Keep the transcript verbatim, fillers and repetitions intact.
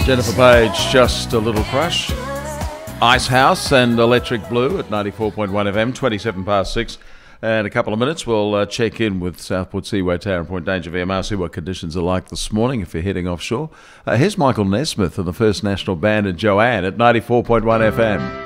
Jennifer Page, Just a Little Crush. Ice House and Electric Blue at ninety-four point one F M, twenty-seven past six. And a couple of minutes, we'll uh, check in with Southport Seaway, Taren Point, Danger V M R, see what conditions are like this morning if you're heading offshore. Uh, here's Michael Nesmith and the First National Band and Joanne at ninety-four point one F M.